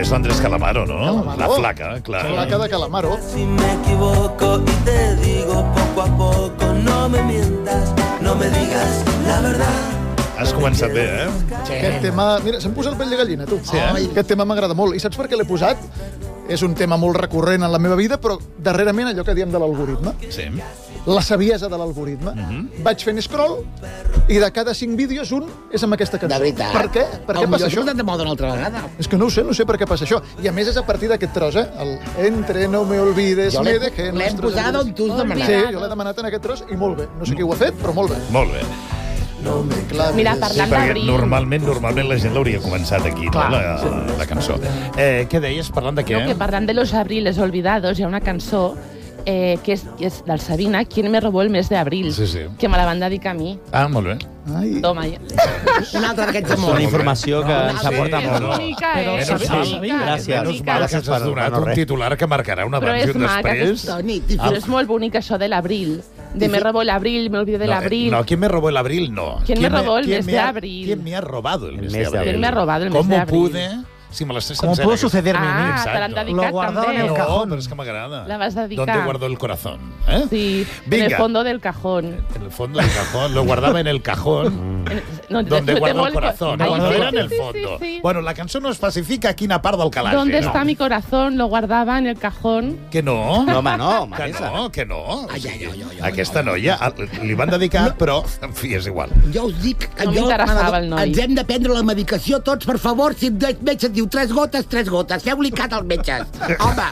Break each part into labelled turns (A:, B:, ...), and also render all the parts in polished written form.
A: és l'Andrés Calamaro, no?
B: Calamaro.
A: La flaca, clar.
B: La flaca de Calamaro.
C: Si me equivoco y te digo poco a poco, no me mientas, no me digas la verdad.
A: Has començat bé, eh?
B: Aquest tema... Mira, se'm posa el pell de gallina, tu.
A: Sí, eh?
B: Aquest tema m'agrada molt. I saps per què l'he posat? És un tema molt recurrent en la meva vida, però darrerament allò que diem de l'algoritme.
A: Sí.
B: La saviesa de l'algoritme. Vaig fent scroll i de cada 5 vídeos un és amb aquesta cançó.
D: De veritat.
B: Per què? Per què passa això?
D: Potser de moda una altra vegada.
B: És que no ho sé per què passa això. I a més és a partir d'aquest tros, eh? El entre no me olvides,
D: Jo
B: me
D: l'hem
B: dejé...
D: posat on tu has demanat.
B: Sí, jo l'he demanat en aquest tros i molt bé. No sé qui ho ha fet, però molt bé.
A: Molt bé.
B: No me claves.
E: Mira,
A: Sí,
E: parlant
A: perquè
E: d'abril...
A: normalment la gent l'hauria començat aquí, no? La cançó. Què deies? Parlant de què?
E: No, que parlant de los abriles olvidados, hi ha una cançó que és del Sabina, ¿Quién me robó el mes de abril?
A: Sí, sí.
E: Que me la van dedicar a mi.
A: Ah, molt bé.
B: Ai.
E: Toma, ja.
D: Un altre d'aquests
F: És una
D: amors.
F: informació que ens aporta
E: És
F: molt.
E: bonica,
F: Però
E: és
F: sí,
E: bonica.
F: gràcies.
A: Menys mal que ens has donat un titular que marcarà un
E: Però
A: abans i
E: és
A: un
E: maca,
A: després.
E: però és molt bonic això de l'abril. De me robó el abril, me olvidé de l'abril.
A: No, ¿quién me robó el abril? No.
E: ¿Quién me robó el mes de abril?
A: ¿Quién me ha robado el mes de
F: mes de
A: abril?
F: abril.
E: ¿Quién me ha robado el mes de
A: ¿Cómo
E: abril?
A: pude? Si me la sé
F: ¿Cómo
A: sencera,
F: pudo
A: aquesta.
F: sucederme a mí?
E: Ah, te l'han dedicat
F: Lo guardaba
E: també.
F: en el
A: No,
F: cajón.
A: pero es que m'agrada.
E: La vas dedicar.
A: ¿Dónde guardó el corazón? ¿Eh?
E: Sí, en
A: Vinga.
E: el fondo del cajón.
A: En el fondo del cajón. Lo guardaba en el cajón.
E: No,
A: Donde
E: te
A: guardo
E: tengo
A: el corazón.
E: Ay,
A: Cuando
E: sí,
A: era en
E: sí,
A: el
E: sí,
A: fondo.
E: sí, sí.
A: Bueno, la cançó no especifica a quina part del calaix.
E: ¿Dónde
A: era.
E: está mi corazón? Lo guardaba en el cajón.
A: Que no.
F: No, home, no,
A: Que
F: Marisa.
A: no, que no.
D: Ai, ai, ai, ai,
A: Aquesta noia li van dedicar, però, en fi, és igual.
D: Jo us dic que
E: No m'interessava el noi.
D: ens hem de prendre la medicació tots, per favor. Si el metge et diu 3 gotes, 3 gotes. Feu-li cas als metges. Home.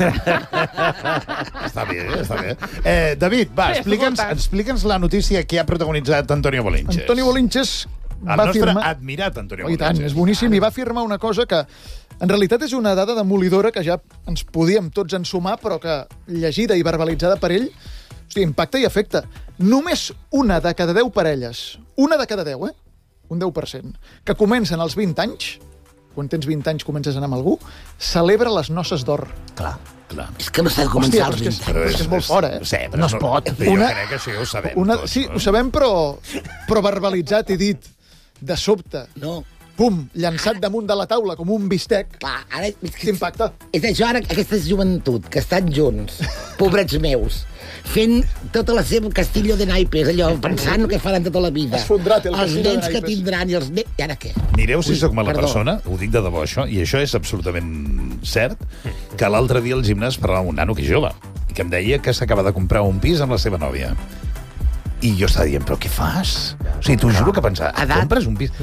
A: Està bé, està bé. David, va, explica'ns la notícia que ha protagonitzat Antonio Bolinches.
B: Antonio Bolinches
A: El
B: va
A: nostre
B: afirmar...
A: admirat Antonio
B: Oh, i tant,
A: Bolinches.
B: és boníssim, i va afirmar una cosa que en realitat és una dada demolidora que ja ens podíem tots ensumar, però que llegida i verbalitzada per ell, hosti, impacta i afecta. Només una de cada 10 parelles, una de cada 10, un 10%, que comencen als 20 anys, quan tens 20 anys comences a anar amb algú, celebra les noces d'or.
F: Clar.
A: Clar.
D: És que no s'ha de començar als
B: Hòstia,
D: 20
B: però
D: anys.
B: és molt fora,
A: Sí, però
F: No es pot.
A: Jo
B: Una-
A: crec que això ja ho sabem tots.
B: Sí,
A: no?
B: ho sabem, però verbalitzat i dit de sobte.
D: No.
B: Pum, llançat damunt de la taula com un bistec.
D: Clar, ara...
B: T'impacta.
D: És això, ara, aquesta joventut, que estan junts, pobrets meus, fent tota la seva castillo de naipes, allò, pensant què faran tota la vida.
B: Es fondrà, té el
D: els
B: castillo de
D: nens que
B: naipes.
D: tindran i els nens... I ara què?
A: Mireu si sóc mala
D: perdó.
A: persona, ho dic de debò, això, i això és absolutament cert, que l'altre dia al gimnàs parlava amb un nano que és jove, i que em deia que s'acaba de comprar un pis amb la seva nòvia. I jo estava dient, però què fas? O sigui, t'ho juro que pensava,
D: Edat?
A: compres un pis...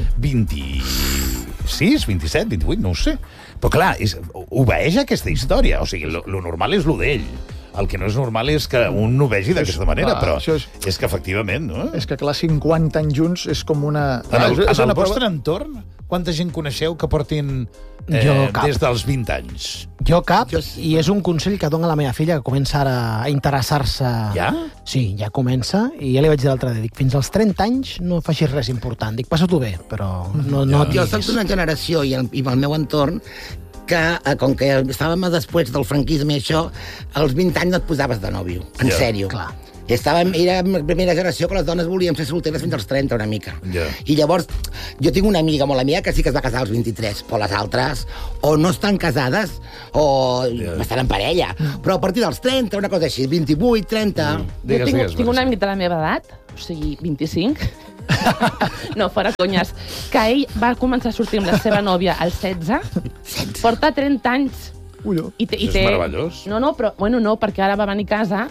A: 26, 27, 28, no ho sé. Però clar, obeeix aquesta història. O sigui, lo normal és lo d'ell. El que no és normal és que un ho vegi d'aquesta manera,
B: clar,
A: però
B: això
A: és que efectivament, no?
B: És que, clar, 50 anys junts és com una...
A: En el,
B: és
A: en el
B: una prova-
A: vostre entorn, quanta gent coneixeu que portin
F: Jo cap.
A: des dels 20 anys?
F: Jo cap,
D: Jo sí.
F: i és un consell que dona la meva filla, que comença ara a interessar-se...
A: Ja?
F: Sí, ja comença, i ja li vaig dir l'altre dia, dic, fins als 30 anys no facis res important. Dic, passa-t'ho bé, però no et
D: Jo soc
F: diguis.
D: d'una generació i el meu entorn que, com que estàvem després del franquisme i això, als 20 anys no et posaves de nòvio, en
A: Ja,
D: sèrio.
F: clar.
D: Era la primera generació que les dones volíem ser solteres fins als 30, una mica.
A: Ja.
D: I llavors, jo tinc una amiga molt amiga que sí que es va casar als 23, però les altres o no estan casades o estan en parella. Però a partir dels 30, una cosa així, 28, 30...
A: Digues,
E: Jo
A: digues,
E: tinc una
A: Marisa.
E: amic de la meva edat, o sigui, 25, no, fora conyes, que ell va començar a sortir amb la seva nòvia als 16, porta 30 anys.
B: Ullo.
E: I
A: Això és meravellós.
E: No, però, bueno, no, perquè ara va venir a casa,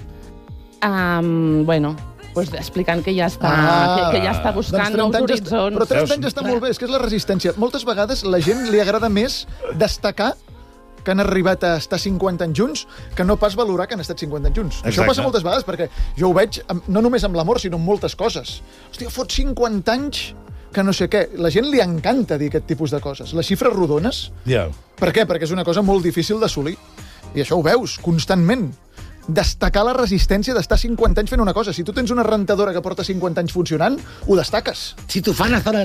E: pues, explicant que ja està, que ja està buscant nous
B: Però
E: horitzons.
B: 30 anys està molt bé, és que és la resistència. Moltes vegades la gent li agrada més destacar que han arribat a estar 50 anys junts que no pas valorar que han estat 50 anys junts.
A: Exacte.
B: Això passa moltes vegades, perquè jo ho veig no només amb l'amor, sinó amb moltes coses. Hòstia, fot 50 anys que no sé què. La gent li encanta dir aquest tipus de coses. Les xifres rodones,
A: Ja.
B: per què? Perquè és una cosa molt difícil d'assolir. I això ho veus constantment. destacar la resistència d'estar 50 anys fent una cosa. Si tu tens una rentadora que porta 50 anys funcionant, ho destaques.
D: Si tu fan hasta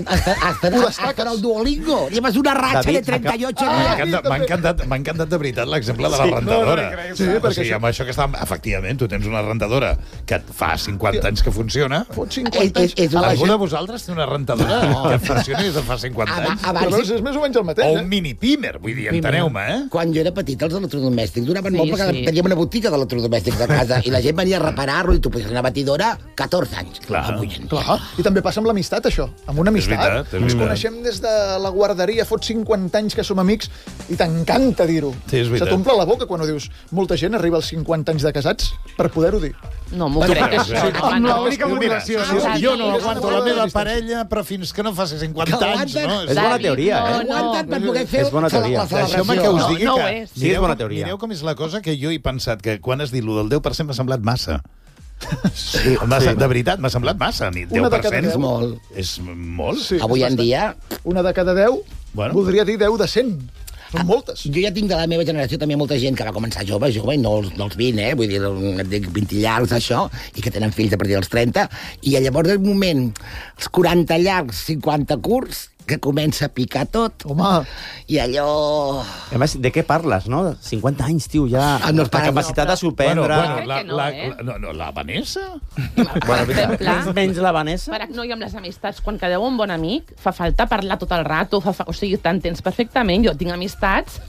D: el Duolingo. Llevas una ratxa de 38 dies.
A: M'ha encantat de veritat l'exemple de la rentadora.
B: Sí, perquè
A: amb això que està... Efectivament, tu tens una rentadora que fa 50 anys que funciona.
B: Fot 50 anys.
A: Algú de vosaltres té una rentadora que funciona des de fa 50 anys?
B: Però veus, és més o menys el mateix,
A: O un mini-pimer, vull dir, enteneu-me,
D: Quan jo era petit, els electrodomèstics duraven molt perquè teníem una botiga d'electrodomèstics a casa i la gent venia a reparar-lo i tu podies una batidora 14 anys.
A: Clar.
B: I també passa amb l'amistat, això. Amb una amistat.
A: veritat, és veritat.
B: Ens coneixem des de la guarderia, fot 50 anys que som amics i t'encanta dir-ho.
A: Sí, és veritat.
B: Se t'omple la boca quan ho dius. Molta gent arriba als 50 anys de casats per poder-ho dir.
E: No, m'ho crec, això.
B: Amb l'única motivació.
A: Jo no aguanto la meva parella, però fins que no faci 50 anys, no?
G: És bona teoria,
D: No aguanten per poder fer
G: És bona teoria.
D: la celebració.
A: Deixeu-me que us digui
E: No, no
A: que...
E: ho és.
G: Sí, és bona teoria.
A: Mireu com és la cosa que jo he pensat que quan has dit lo del 10% m'ha semblat massa. Sí, de veritat, m'ha semblat massa. Ni 10%
B: Una de cada
A: és
B: 10.
A: molt. És molt?
B: Sí,
D: Avui
B: és
D: en
B: bastant.
D: dia...
B: Una de cada 10 voldria dir 10 de 100. Són moltes.
D: Jo ja tinc de la meva generació també molta gent que va començar jove, i no els 20, vull dir, et dic 20 llargs, això, i que tenen fills a partir dels 30, i llavors, del moment, els 40 llargs, 50 curts, que comença a picar tot.
B: Home,
D: I allò...
G: A més, de què parles, no? 50 anys, tio, ja...
D: Amb els
G: la
D: pares,
G: capacitat de sorprendre...
E: crec que no,
A: la Vanessa?
E: Per exemple,
G: Menys la Vanessa?
E: no, i amb les amistats, quan quedeu un bon amic, fa falta parlar tot el rato, o sigui, t'entens perfectament. Jo tinc amistats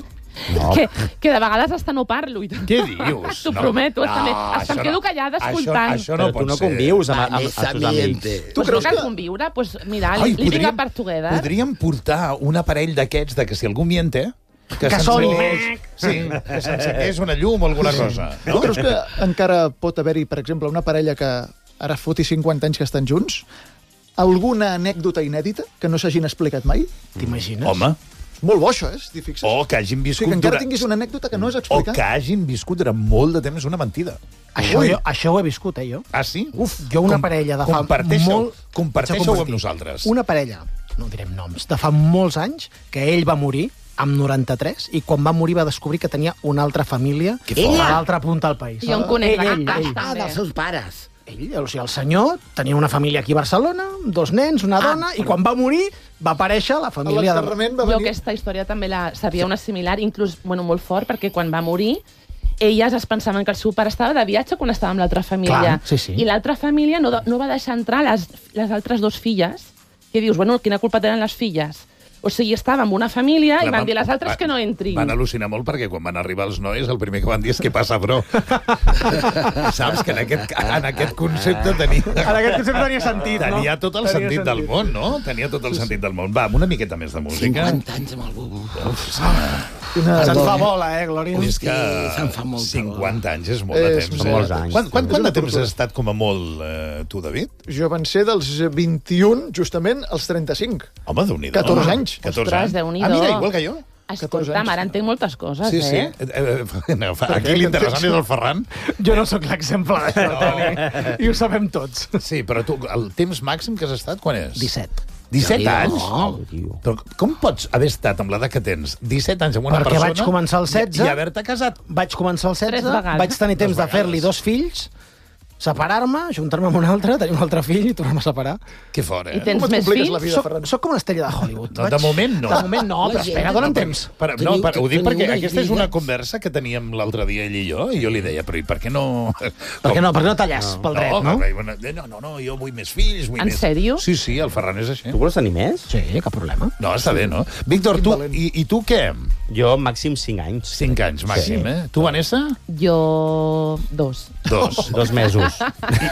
E: que de vegades hasta no parlo.
A: Què dius?
E: T'ho prometo, també. Hasta em quedo callada escoltant.
A: Això no
G: Però tu
A: pot
G: no
A: ser.
G: convius amb els teus amics.
B: tu
E: Pues
B: creus
E: no cal
B: que...
E: conviure? Pues mira,
A: Ai,
E: li dic a part together.
A: podríem portar un aparell d'aquests de que si algú miente... Que
F: soni.
A: Sí, que s'encegués una llum o alguna cosa.
B: Tu creus que encara pot haver-hi, per exemple, una parella que ara foti 50 anys que estan junts? Alguna anècdota inèdita que no s'hagin explicat mai?
F: T'imagines?
A: Home,
B: Molt bo, això, t'hi fixes?
A: o que hagin
B: O
A: viscut...
B: sigui, que encara
A: durant-
B: tinguis una anècdota que no has
A: O
B: explicat.
A: que hagin viscut durant molt de temps una mentida.
F: Això ho he viscut, jo.
A: Ah, sí?
F: Uf, jo una parella de fa molt...
A: Comparteixo-ho amb nosaltres.
F: Una parella, no direm noms, de fa molts anys, que ell va morir amb 93, i quan va morir va descobrir que tenia una altra família
D: fort.
F: a l'altra punta del país.
E: Jo en conec
F: ell,
D: Ah, dels seus pares.
F: ell, o sigui, el senyor tenia una família aquí a Barcelona, 2 nens, una dona, i quan va morir va aparèixer la
B: A
F: família de...
B: l'enterrament va
E: Jo
B: venir...
E: aquesta història també la sabia una similar, inclús molt fort, perquè quan va morir elles es pensaven que el seu pare estava de viatge quan estava amb l'altra família.
F: Clar, sí.
E: I l'altra família no va deixar entrar les altres 2 filles. I dius, bueno, quina culpa tenen les filles? O sigui, estava amb una família i van dir les altres que no entrin.
A: Van al·lucinar molt perquè quan van arribar els nois el primer que van dir és què passa, bro? Saps que en aquest concepte tenia...
F: En aquest concepte tenia sentit, no?
A: Tenia tot el sentit del món, no? Tenia tot el sentit del món. Va, amb una miqueta més de música.
D: 50 anys amb el bubu.
F: Se'n fa bola, Glòria?
A: És que
D: se'n fa molta
A: 50 anys és molt de
B: És
A: temps.
G: molts anys.
A: Quant de temps has estat com a molt, tu, David?
B: Jo van ser dels 21, justament, als 35.
A: Home, Déu-n'hi-do.
B: 14 anys.
A: 14
E: Ostres,
A: anys.
E: Déu-n'hi-do.
A: Ah, mira, igual que jo.
B: 14
E: Escolta'm,
B: anys.
E: ara entenc moltes coses,
A: Sí, sí. Aquí l'interessant és el Ferran.
F: Jo no sóc l'exemple d'això, Toni. I ho sabem tots.
A: Sí, però tu, el temps màxim que has estat, quan és?
F: 17.
A: 17 anys?
D: No.
A: Però com pots haver estat amb l'edat que tens 17 anys amb una
F: Perquè
A: persona...
F: vaig començar als 16.
A: I haver-te casat?
F: Vaig començar als
E: 3
F: 16,
E: vegades.
F: vaig tenir temps de fer-li 2 fills, separar-me, juntar-me amb un altre, tenir un altre fill i tornar-me a separar.
A: Que fort,
E: I
A: eh?
E: tens
B: Com et
E: més
B: compliques la
E: fills?
B: vida,
F: Soc,
B: Ferran?
F: soc com una estrella de Hollywood.
A: No, de moment no.
F: De moment no, però espera, dona'm temps.
A: Ho dic perquè
D: Teniu
A: aquesta és una
D: idees.
A: conversa que teníem l'altre dia ell i jo li deia, però i per què no...
F: Per què no talles pel dret, no?
A: No, jo vull més fills, vull
E: En
A: més...
E: sèrio?
A: Sí, sí, el Ferran és així.
G: Tu vols tenir més?
F: Sí, cap problema.
A: No, està bé, no? Víctor, tu,
B: valent.
A: i tu què?
G: Jo màxim 5 anys.
A: 5 anys màxim, eh? Tu, Vanessa?
E: Jo... 2.
A: 2.
G: 2 mesos.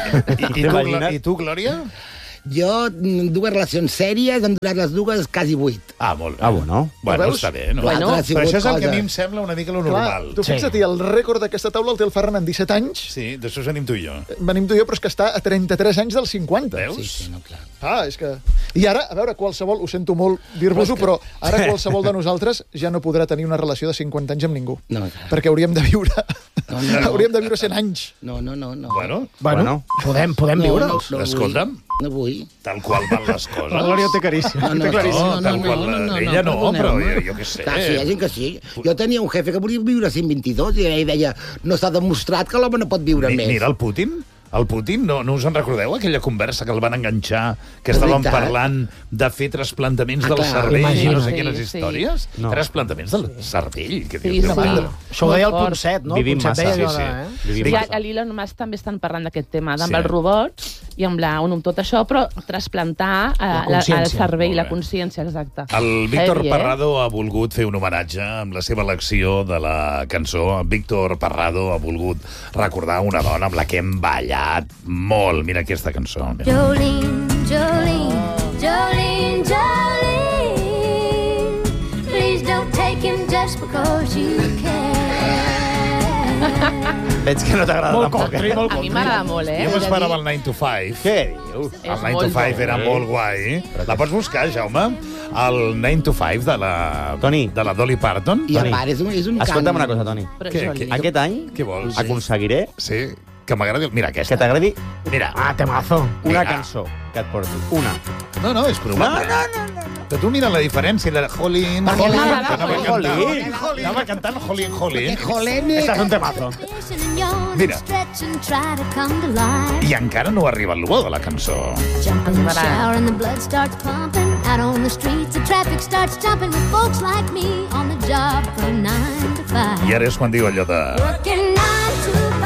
A: I tu, Glòria?
D: Jo, 2 relacions sèries, han durat les 2 quasi 8.
A: Ah, molt bé.
G: Ah, bueno.
A: Bueno,
B: Veus?
A: està bé, no?
D: Bueno,
A: Però això és el que a mi
D: cosa.
A: em sembla una mica lo
B: Clar,
A: normal.
B: tu fixa't, el rècord d'aquesta taula el té el Ferran en 17 anys.
A: Sí, d'això venim tu i jo.
B: Venim tu i jo, però és que està a 33 anys dels 50.
A: Veus?
D: Sí, no, clar.
B: Ah, és que... I ara, a veure, qualsevol, ho sento molt dir-vos-ho, però ara qualsevol de nosaltres ja no podrà tenir una relació de 50 anys amb ningú.
D: No, clar.
B: Perquè hauríem de viure...
D: No.
B: Hauríem de viure 100 anys.
D: No.
A: Bueno,
F: Bueno, podem viure'ls.
D: no.
A: escolta'm,
D: No vull.
A: Tal qual van les coses.
B: La Glòria té caríssia.
D: No,
B: Té claríssim.
A: tal qual. Ella no, però jo què sé.
D: Clar, sí, hi ha gent que sí. Jo tenia un jefe que volia viure a 122 i ell deia, no s'ha demostrat que l'home no pot viure més.
A: Mira el Putin. El Putin, no us en recordeu, aquella conversa que el van enganxar, que estàvem parlant de fer trasplantaments del cervell i no sé quines històries?
G: No.
A: Trasplantaments del cervell, que
E: Sí,
A: dius,
E: sí.
F: Això ho deia el punt 7, no?
G: Vivim
F: El punt 7
G: massa.
F: deia
A: Sí,
F: allò
A: sí.
F: de,
G: Vivim
E: I
G: massa.
E: a l'Elon Musk també estan parlant d'aquest tema, amb
A: Sí.
E: els robots i amb tot això, però trasplantar el
F: consciència.
E: cervell,
A: Molt
E: la
A: bé.
E: consciència, exacte.
A: El Víctor
E: Heavy,
A: Parrado ha volgut fer un homenatge amb la seva elecció de la cançó. Víctor Parrado ha volgut recordar una dona amb la que hem ballat molt. Mira aquesta cançó.
H: Jolene, Jolene, Jolene, Jolene. Please don't take him just because you can.
G: Veig que no t'agrada
B: Molt
G: tampoc.
B: country, molt
E: A mi
B: country.
E: m'agrada molt,
A: Jo
E: eh?
A: m'esperava el 9 to 5.
G: Què dius?
A: El
E: És
A: 9 to
E: molt
A: 5 era
G: bo.
A: molt guai. La pots buscar, Jaume? El 9 to 5 de la Dolly Parton.
D: I a part, és un
G: Escolta'm una cosa, Toni.
E: Però
A: Què,
E: Jolie,
G: Aquest any
A: Què vols?
G: aconseguiré
A: Sí, que m'agradi... Mira
G: que
A: aquesta.
G: t'agradi
A: Mira.
F: Ah, temazo.
G: una
A: Vinga.
G: cançó que et porti. Una.
A: No, és probable. Però tu mira la diferència de Jolín,
D: Perquè
A: Jolín,
D: m'agrada
A: que anava
G: Jolín.
A: cantant. Anava cantant Jolín, Jolín.
D: Jolene...
F: Este és un temazo.
A: Mira.
H: Stretch and try to come to life.
A: I encara no ha arribat el bo de la cançó.
H: Jump in the
E: M'agrada.
H: shower and the blood starts pumping. Out on the streets, the traffic starts jumping with folks like me on the job from 9 to 5.
A: I ara és quan diu allò de...
H: Working 9 to 5.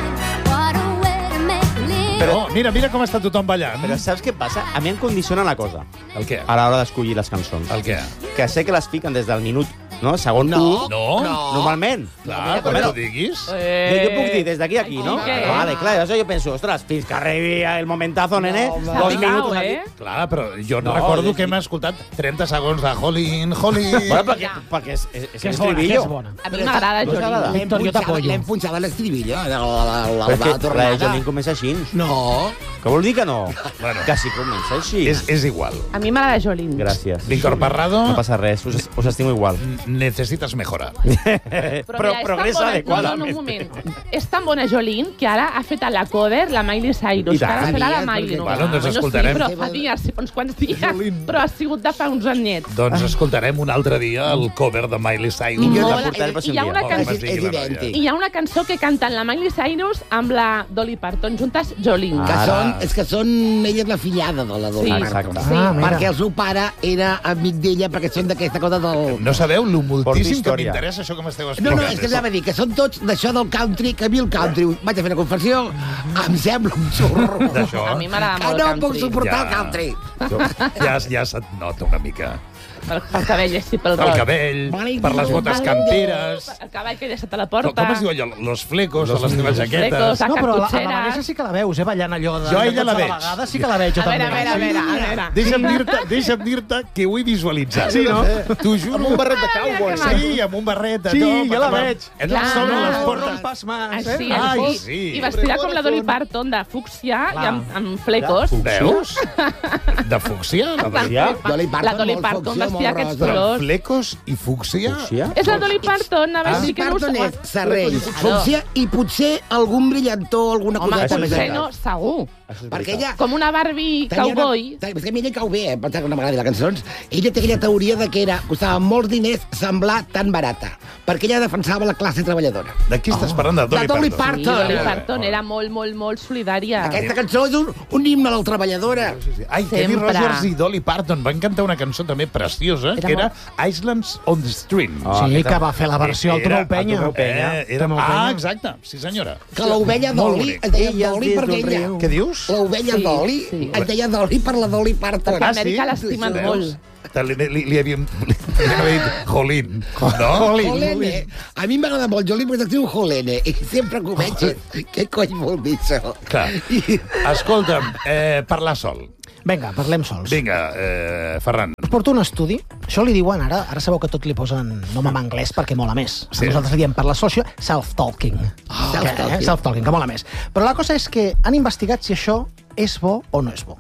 H: What a way to make a living.
A: Però mira com està tothom ballant.
G: Però saps què passa? A mi em condiciona una cosa
A: El què?
G: a l'hora d'escollir les cançons.
A: El què?
G: Que sé que les fiquen des del minut, no? Segon
D: No.
G: 1,
A: No?
G: normalment.
A: Clar, perquè t'ho diguis.
G: Jo puc dir des d'aquí a aquí, no?
E: Què?
G: Vale, clar, això jo penso, ostres, fins que arribi el momentazo, nene,
E: S'ha
G: 2
E: picat,
G: minuts aquí.
A: Clar, però jo
G: No,
A: recordo
G: és-
A: que hem escoltat 30 segons de Jolín, Jolín.
G: Bueno, perquè és
F: Que
G: el
F: és bona, que
G: estribillo.
F: és bona.
E: A mi m'agrada
G: No t'agrada?
E: Jolie.
F: Víctor, jo t'apoyo.
D: L'hem punxat a l'estribillo,
G: Però és que la
D: tornada.
G: de Jolín comença així.
D: No.
G: Què vol dir que no?
A: Bueno.
G: Que si comença així.
A: És igual.
E: A mi m'agrada Jolie.
G: Gràcies.
A: Víctor Parrado,
G: No passa res, us estimo igual.
A: necesitas mejorar.
G: Però
E: mira, és
G: progressa
E: tan bona-
G: adequadament.
E: No, un moment. És tan bona Jolie que ara ha fet a la cover la Miley Cyrus.
G: I tant.
E: Que ara serà la
D: Sabies,
E: Miley.
D: perquè-
A: Bueno, doncs
E: Sí,
A: escoltarem.
E: però fa dies, uns quants dies. Però ha sigut de fa uns anyets.
A: Doncs escoltarem un altre dia el cover de Miley Cyrus.
G: I
E: Molt-
G: portaré el pròxim
E: hi ha
G: dia.
E: una
A: Oh,
E: cançó...
A: m'has dit
D: És
A: la noia.
D: idèntic.
E: I hi ha una cançó que canten la Miley Cyrus amb la Dolly Parton, juntes Jolene.
D: Que
G: Ara.
D: és que són... Ella és la fillada de la Dolly
E: Sí,
D: Parton.
G: exacte.
F: Ah, mira.
D: Perquè el seu pare era amic d'ella, perquè són d'aquesta cosa del...
A: No sabeu lo moltíssim que
G: història.
A: m'interessa això que m'esteu
D: No,
A: explicant.
D: no, és que anava a dir que són tots d'això del country, que a mi el country, vaig a fer una confessió, em sembla un xurro.
A: D'això.
E: A mi m'agrada
D: Que
E: molt
D: no
E: el
D: puc
E: country.
D: suportar
A: Ja.
D: el country.
A: Ja se't nota una mica.
E: Pel cabell, sí, pel
A: Pel
E: roig.
A: cabell, per les botes camperes...
E: El cavall que deixa a la porta.
A: Com es diu allò? Los flecos de les teves jaquetes.
E: flecos,
F: No, però a la
E: cartutxeres.
F: Vanessa sí que la veus, ballant allò de...
A: Jo a
F: de
A: ella la
F: tots
A: veig.
F: A la vegada sí que la veig, jo
E: A veure,
F: també.
E: a veure.
A: Deixa'm dir-te que ho he visualitzat.
F: Sí, no?
A: T'ho juro.
B: Amb un barret de
E: Ah, mira
B: cowboy.
E: que maco.
A: Sí, amb un barret.
F: Sí,
A: no,
F: ja la veig.
E: Clar.
A: S'obren les
E: No,
A: portes.
F: Pas más,
E: Així,
A: Ai,
E: així.
A: sí.
E: I vestida com la Dolly Parton, de fúcsia i amb flecos.
A: Veus? De fúcsia? La Dolly.
D: Dolly Parton,
E: La Dolly
D: molt
E: Parton
D: fúcsia,
E: vestia
D: molt
E: aquests
D: rosa.
E: colors.
A: Flecos i fúcsia?
G: Fúcsia?
E: És la Dolly Parton, a veure
D: Dolly
E: si que no ho
D: Parton és
E: sap.
D: serrell, fúcsia i potser algun brillantó, alguna
E: Home,
D: coseta més
E: potser
D: enllà.
E: no, segur.
D: Perquè ella...
E: Com una Barbie cowboy.
D: És que a mi ella cau bé, pensar que no m'agradi les cançons. Ella té aquella teoria de que costava molts diners semblar tan barata, perquè ella defensava la classe treballadora.
A: De qui estàs parlant? De Dolly
D: Dolly
A: Parton.
E: Sí,
D: Parton.
E: Dolly Parton era molt solidària.
D: Aquesta cançó és un himne a la treballadora.
A: Ai, Kenny
E: Sempre.
A: Rogers i Dolly Parton van cantar una cançó també preciosa, que era Islands on the Stream.
F: Sí, que va fer la versió al Tomeu Penya.
A: Tomeu Penya. Exacte, sí senyora.
D: Que l'ovella
A: Molt
D: Dolly
A: bonic.
D: es deia
G: Elles
D: Dolly
G: dins
D: perquè
G: d'un
D: ella...
G: riu.
A: Què dius?
D: L'ovella
E: Sí,
D: Dolly
E: sí.
D: es deia Dolly per la Dolly Parton.
E: Perquè a
A: Ah,
E: Amèrica
A: sí?
E: l'estimen
A: Veus?
E: molt.
A: Li havíem dit Jolín. No?
D: Jolene. A mi m'agrada molt Jolene perquè es diu Jolene. I sempre que ho veig, què cony vol dir això?
A: Clar. Escolta'm, parlar sol.
F: Vinga, parlem sols.
A: Vinga, Ferran.
F: Us porto un estudi. Això li diuen ara sabeu que tot li posen nom en anglès perquè mola més.
A: Sí.
F: Nosaltres li diem parlar social, self-talking.
D: Self-talking.
F: Self-talking, que mola més. Però la cosa és que han investigat si això és bo o no és bo.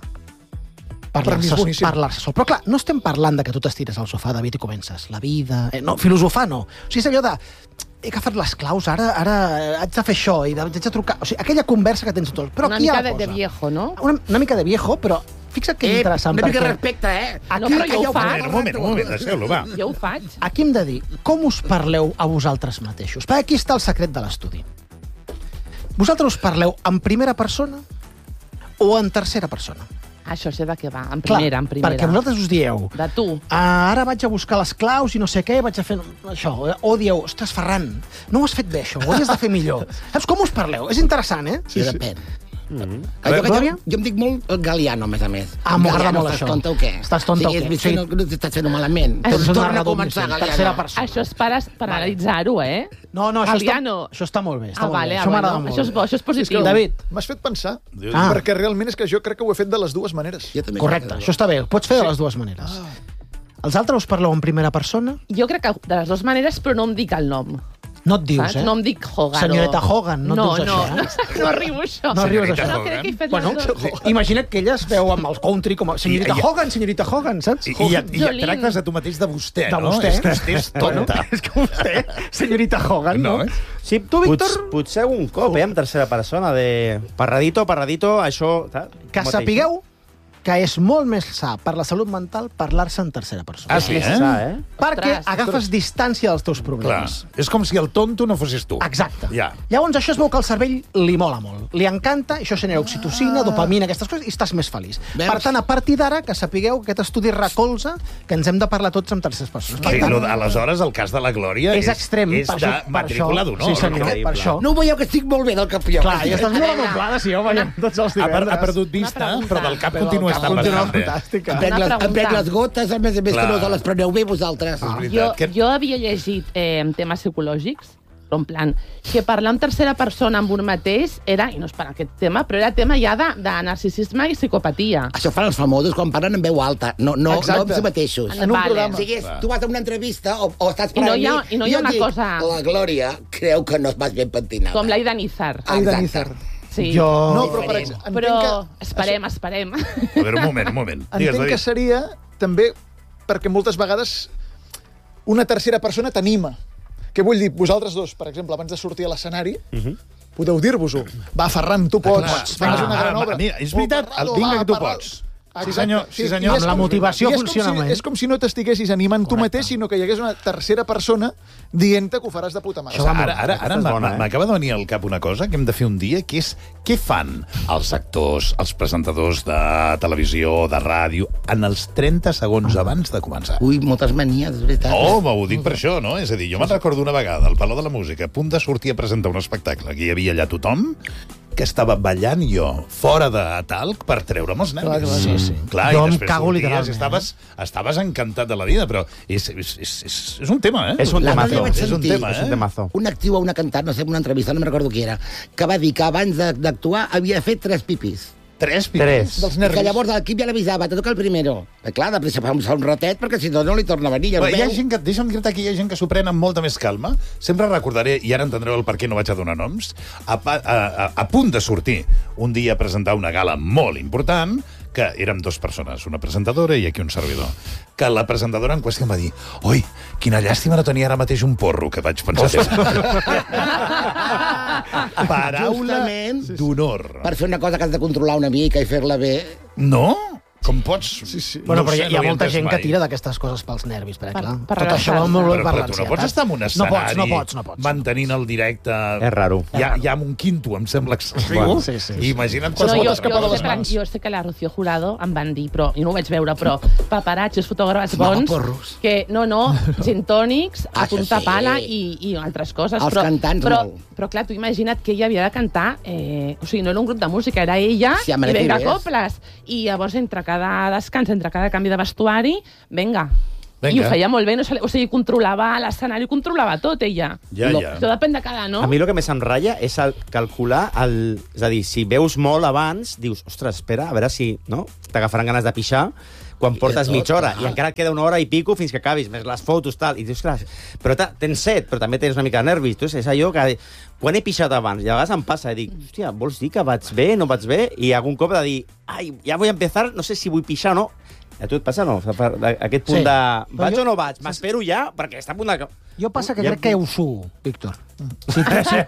B: Per mi és boníssim.
F: Parlar-se sol. Però clar, no estem parlant de que tu t'estires al sofà, David, i comences la vida... No, filosofar no. O sigui, és allò de... he agafat les claus, ara haig de fer això, i haig de trucar... O sigui, aquella conversa que tens tots. Però
E: una
F: aquí
E: mica
F: hi ha la
E: de
F: cosa.
E: viejo, no?
F: Una mica de viejo, però fixa't que interessant.
D: Una mica de
F: perquè
D: respecte,
E: No, però jo ho faig.
A: Un moment, deixeu-lo, va.
E: Jo ho faig.
F: aquí hem de dir com us parleu a vosaltres mateixos. Perquè aquí està el secret de l'estudi. Vosaltres us parleu en primera persona o en tercera persona?
E: Això sé de què va, en primera.
F: Perquè vosaltres us dieu...
E: De tu.
F: Ara vaig a buscar les claus i no sé què, vaig a fer això. O dieu, ostres, Ferran, no ho has fet bé, això, ho hauries de fer millor. Saps com us parleu? És interessant, eh?
D: Sí, depèn.
A: A veure,
F: Glòria?
D: Jo em dic molt Galiano, a més a més.
F: M'agrada
D: Galiano,
F: molt això.
D: Estàs tonta o què?
F: Estàs tonta o què?
D: Sí. No estàs fent-ho malament.
F: Tens un
D: Torna a
F: narrador
D: començar,
F: omniscient,
D: Galiano.
F: tercera persona.
E: Això és per analitzar-ho, eh?
F: No,
E: Galiano.
F: això està molt bé. Està molt
E: Vale,
F: bé. Això m'agrada molt.
E: Això és bo, això és positiu.
F: David.
B: M'has fet pensar,
F: Ah.
B: perquè realment és que jo crec que ho he fet de les dues maneres.
D: Jo també
F: Correcte,
D: crec que-
F: això està bé. Ho pots fer de les dues maneres. Els altres us parleu en primera persona?
E: Jo crec que de les dues maneres, però no em dic el nom.
F: No et dius,
E: Saps?
F: eh?
E: No em dic Hogan.
F: Senyoreta Hogan, no et dius
E: no,
F: això,
E: no arribo a això.
F: No arribes a
A: Senyoreta
F: això.
E: No crec que he fet
F: Bueno,
E: les dues.
F: imagina't que ella es veu amb el country com a senyorita Hogan, saps?
A: I et
E: Jolín.
A: tractes a tu mateix de vostè,
F: De
A: no?
F: vostè.
A: És que estàs tonta.
F: És que vostè, senyorita Hogan, no?
A: No,
G: Sí,
F: Tu, Víctor?
G: Potser un cop, en tercera persona, de parradito, això...
F: Que sapigueu que és molt més sa per la salut mental parlar-se en tercera persona.
A: Ah, sí, eh?
F: Perquè
E: Ostres.
F: agafes distància dels teus
A: Clar,
F: problemes.
A: és com si el tonto no fossis tu.
F: Exacte.
A: Ja.
F: Llavors, això es veu que al cervell li mola molt. Li encanta, això genera oxitocina, dopamina, aquestes coses, i estàs més feliç.
D: Veus?
F: Per tant, a partir d'ara, que sapigueu que aquest estudi recolza que ens hem de parlar tots en terceres persones. Per
A: Sí,
F: tant,
A: aleshores, el cas de la Glòria
F: és extrem.
A: és
F: per
A: de
F: això- per
A: matrícula
F: això-
A: d'honor.
F: Sí, senyor,
G: Increïble.
F: per això.
D: No ho veieu que estic molt bé del campió?
F: Clar, i estàs molt amoblada, sí, home, veiem tots els divendres.
A: Ha perdut vista,
E: Una pregunta.
A: però del cap
F: Però
A: continua
F: el cap
A: estant
F: continua
A: bastant bé.
F: fantàstica.
D: Em prenc les gotes, a més que
A: Clar.
D: no se les preneu bé vosaltres.
A: És veritat.
E: Jo havia llegit temes psicològics, però en plan, que parlar en tercera persona amb un mateix era, i no és per aquest tema, però era tema ja de narcisisme i psicopatia.
D: Això fan els famosos quan parlen en veu alta, no amb si mateixos.
B: En un programa.
D: O sigui, tu vas a una entrevista o estàs
E: I no
D: parlant
E: hi ha-
D: amb mi,
E: i no hi ha
D: jo
E: una
D: dic,
E: cosa-
D: La Glòria creu que no vas ben pentinada.
E: Com l'Aida Nizar.
B: Aida
D: Exacte.
B: Nizar.
E: Sí.
F: Jo...
B: No, però per
D: Diferent.
B: exemple,
E: Però
B: entenc
E: esperem.
A: A veure, un moment.
B: que, entenc que seria també perquè moltes vegades una tercera persona t'anima. Què vull dir? Vosaltres dos, per exemple, abans de sortir a l'escenari, podeu dir-vos-ho. Va, Ferran, tu pots. Fes una gran obra.
A: Mira, és veritat, vinga que tu pots. Sí, senyor, sí, senyor.
B: I és
F: Amb la
B: com-
F: motivació
B: i és
F: funciona
B: com si,
F: bé.
B: És com si no t'estiguessis animant tu mateix, sinó que hi hagués una tercera persona dient-te que ho faràs de puta mare.
F: Això va molt
A: Ara
G: Aquesta és bona,
A: m'acaba de venir al cap una cosa que hem de fer un dia, que és què fan els actors, els presentadors de televisió, de ràdio, en els 30 segons abans de començar.
D: Ui, moltes manies, és veritat.
A: Home, ho dic per això, no? És a dir, jo me'n recordo una vegada, al Palau de la Música, a punt de sortir a presentar un espectacle, que hi havia allà tothom, que estava ballant jo fora de talc per treure'm els nervis.
B: Clar,
F: sí, sí.
A: Clar,
F: Jo
A: i
F: em
A: després
F: cago
A: sorties i
F: literalment,
A: estaves encantat de la vida, però és un tema, eh?
G: És un
D: L'altre dia
G: temazo.
D: vaig
A: És un
D: sentir
A: tema,
G: És un temazo.
D: un actiu o una cantant, no sé, en una entrevista, no me'n recordo qui era, que va dir que abans d'actuar havia fet 3 pipis.
A: 3 pipis.
B: Dels
D: I
B: nervis.
D: que llavors l'equip ja l'avisava, te toca el primero. Clar, de pressa fa un ratet, perquè si no li torna a venir. Ja ho
A: Hi ha
D: veu.
A: gent que, deixa'm dir-te que hi ha gent que s'ho pren amb molta més calma. Sempre recordaré, i ara entendreu el per què no vaig a donar noms, a punt de sortir un dia a presentar una gala molt important, que érem 2 persones, una presentadora i aquí un servidor. Que la presentadora en qüestió em va dir «Oi, quina llàstima no tenia ara mateix un porro», que vaig pensar. Paraula
D: Justament
A: d'honor.
D: per fer una cosa que has de controlar una mica i fer-la bé.
A: No? Com pots? Sí, sí.
F: Bueno, però hi ha molta gent que tira d'aquestes coses pels nervis, perquè, clar,
E: per
F: tot això va
E: relaxar-se.
F: molt bé per
A: Però tu no
F: l'ansietat.
A: pots estar en un escenari
F: No pots.
A: mantenint el directe...
G: És raro.
A: Ja amb un quinto, em sembla excessiu.
F: Bueno, sí.
A: Imagina't
B: No,
A: qualsevol
B: jo-
A: escapar de les
E: sé
A: mans.
E: que, jo sé que la Rocío Jurado em van dir, però, i no ho vaig veure, però paparatxos, fotògrafs bons,
D: porros.
E: que gin tònics, a
D: Això
E: punta
D: sí.
E: pala i altres coses.
D: Els cantants,
E: però,
D: molt.
E: però clar, tu imagina't que ella havia de cantar, o sigui, no era un grup de música, era ella,
D: Sí,
E: i
D: Amanece
E: venga,
D: Ves.
E: coples. I llavors, entre cada descans, entre cada canvi de vestuari, venga.
A: Vinga.
E: I ho feia molt bé, o sigui, controlava l'escenari, controlava tot, ella.
A: Ja.
E: Això depèn de cada, no?
G: A mi el que més em ratlla és calcular És a dir, si veus molt abans, dius, ostres, espera, a veure si no t'agafaran ganes de pixar quan portes
D: tot,
G: mitja hora
D: clar.
G: i encara et queda una hora i pico fins que acabis, més les fotos, tal, i dius, clar, però tens set, però també tens una mica de nervis. Tu és allò que quan he pixat abans, i a vegades em passa, i dic, hòstia, vols dir que vaig bé, no vaig bé? I algun cop de dir, ai, ja vull empezar, no sé si vull pixar o no, A tu et passa, no? Aquest punt
F: Sí.
G: de...
F: Però
G: Vaig
F: jo-
G: o no vaig? M'espero ja, perquè està a punt de...
F: Jo passa que
G: Ja-
F: crec que ho suo, Víctor. Sí,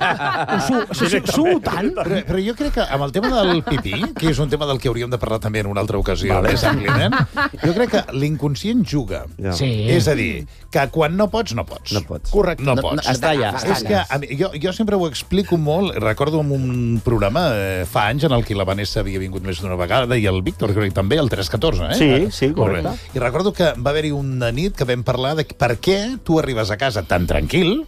F: suo tant.
A: Però jo crec que amb el tema del pipí, que és un tema del que hauríem de parlar també en una altra ocasió,
G: Vale.
A: més àmpliament, jo crec que l'inconscient juga.
G: Ja.
F: Sí.
A: És a dir, que quan no pots, no pots.
G: No pots.
B: Correcte.
A: No pots.
G: Està allà.
A: És que a mi, jo sempre ho explico molt. Recordo en un programa fa anys en el que la Vanessa havia vingut més d'una vegada i el Víctor, crec que també, el 314, eh?
G: Sí,
A: Molt bé.
G: correcte.
A: I recordo que va haver-hi una nit que vam parlar de per què tu arribes a casa tan tranquil,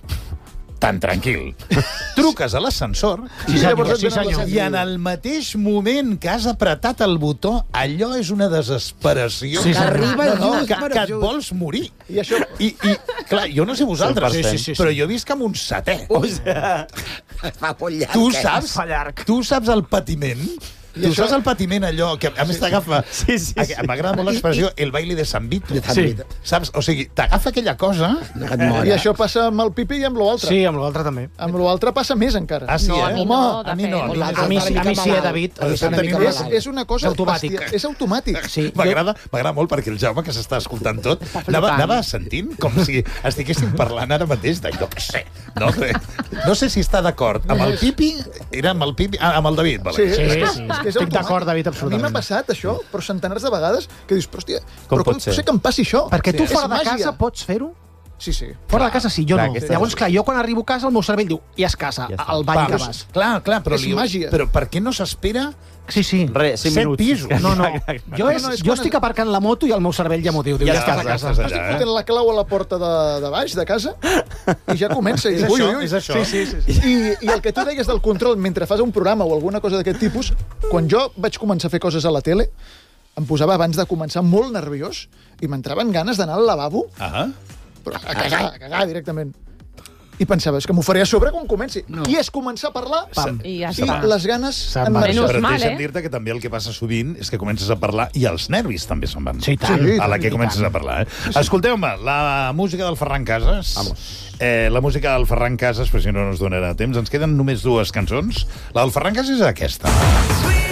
A: truques a l'ascensor
F: Sí, senyor, sí,
B: et venen
F: senyor.
B: les
A: i en el mateix moment que has apretat el botó, allò és una desesperació.
F: Sí,
D: Que
F: senyor.
D: arribes just
A: que,
D: per
A: que et
D: just.
A: vols morir.
B: I això...
A: I, clar, jo no sé vosaltres,
G: 100%.
F: Sí,
A: però jo visc amb un setè.
D: Es fa molt llarg.
A: Tu
D: eh?
A: saps, tu saps el patiment? Tu saps el patiment allò que a més t'agafa...
G: Sí.
A: M'agrada molt l'expressió el baile de San Vito.
D: De Sant Vito.
A: Saps? O sigui, t'agafa aquella cosa...
D: Que et mora.
B: I això passa amb el pipí i amb l'altre.
F: Sí, amb l'altre també.
B: Amb l'altre passa més encara.
A: Ah, sí,
E: No, a
A: eh?
E: mi
B: Home,
E: no,
A: a mi no,
E: depèn.
A: a mi
F: A mi sí, David.
A: A mi sí,
D: mica
A: tenim-
D: malalt.
B: És una cosa...
F: És automàtic.
B: bèstia. És automàtic.
F: Sí,
A: M'agrada molt perquè el Jaume, que s'està escoltant tot, anava sentint com si estiguéssim parlant ara mateix de jo què sé. No sé si està d'acord amb el Pipi, era amb el Pipi, amb el David, vale.
B: Sí,
F: Sí,
B: és que,
F: sí.
B: és que és
F: Estic d'acord,
B: automàtic.
F: David,
B: A mi m'ha
F: absolutament.
B: passat això, però centenars de vegades, que dius, però hòstia,
G: Com
B: però
G: pot
B: com
G: ser?
B: ser que em passi això?
F: Perquè tu
B: És
F: fora de
B: màgia.
F: casa pots fer-ho?
B: Sí, sí.
F: Fora de casa sí, jo
G: Clar,
F: no.
G: aquesta
F: Llavors,
G: és-
F: clar, jo quan arribo a casa el meu cervell diu, ja és casa,
G: Ja està.
F: al bany que
A: Pam.
F: vas.
A: Clar, però,
B: És màgia.
A: però per què no s'espera
F: Sí, sí.
G: Res, 5
A: 7
G: minuts.
A: pisos?
F: No, no. Jo,
B: No, és
F: jo
B: quan
F: estic aparcant la moto i el meu cervell ja m'ho diu. Diu,
A: Ja
F: ja estàs a
A: estàs,
F: casa.
A: estàs
B: Estic
A: allà,
B: fotent la clau a la porta de baix, de casa, i ja comença. I
A: És
B: dic, ui,
A: això,
B: ui, ui.
A: és això.
B: I el que tu deies del control mentre fas un programa o alguna cosa d'aquest tipus, quan jo vaig començar a fer coses a la tele, em posava abans de començar molt nerviós i m'entraven ganes d'anar al lavabo,
A: Ah,
B: però a cagar directament. I pensava, és que m'ho faré a sobre quan comenci. No. I és començar a parlar, pam.
E: I ja
B: I
E: està.
B: les ganes
F: Se'n
B: en
F: va.
B: marxa.
E: Menys
A: però
E: mal,
A: deixa'm
E: eh?
A: dir-te que també el que passa sovint és que comences a parlar i els nervis també se'n van.
F: Sí, tant.
B: Sí,
A: A la
F: i
A: que comences
F: tant.
A: a parlar, Escolteu-me, la música del Ferran Casas...
G: Vamos.
A: La música del Ferran Casas, però si no ens donarà temps, ens queden només 2 cançons. La del Ferran Casas és aquesta.